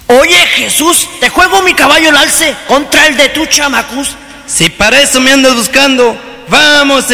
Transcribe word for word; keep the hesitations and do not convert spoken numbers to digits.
Oye, Jesús, te juego mi caballo el alce contra el de tu chamacús. Si para eso me andas buscando, vamos